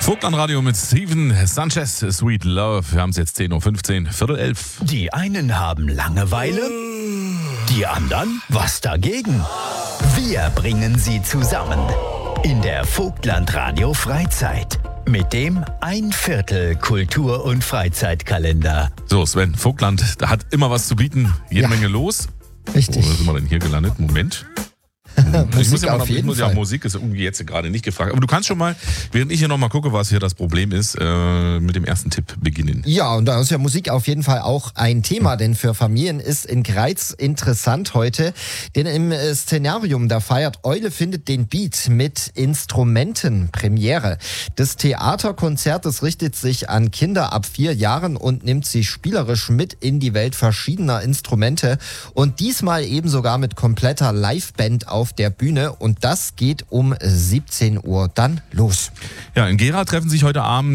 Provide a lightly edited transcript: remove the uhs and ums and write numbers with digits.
Vogtland-Radio mit Steven Sanchez, Sweet Love. Wir haben es jetzt 10.15 Uhr, 10:45. Die einen haben Langeweile, die anderen was dagegen. Wir bringen sie zusammen in der Vogtland-Radio Freizeit mit dem 1/4 Kultur- und Freizeitkalender. So, Sven, Vogtland hat immer was zu bieten, jede Menge los. Richtig. Wo sind wir denn hier gelandet? Moment. Musik ist irgendwie jetzt gerade nicht gefragt. Aber du kannst schon mal, während ich hier nochmal gucke, was hier das Problem ist, mit dem ersten Tipp beginnen. Ja, und da ist ja Musik auf jeden Fall auch ein Thema, denn für Familien ist in Greiz interessant heute, denn im Szenarium, da feiert Eule findet den Beat mit Instrumenten Premiere. Das Theaterkonzert, das richtet sich an Kinder ab 4 Jahren und nimmt sie spielerisch mit in die Welt verschiedener Instrumente und diesmal eben sogar mit kompletter Liveband auf der Bühne und das geht um 17 Uhr dann los. Ja, in Gera treffen sich heute Abend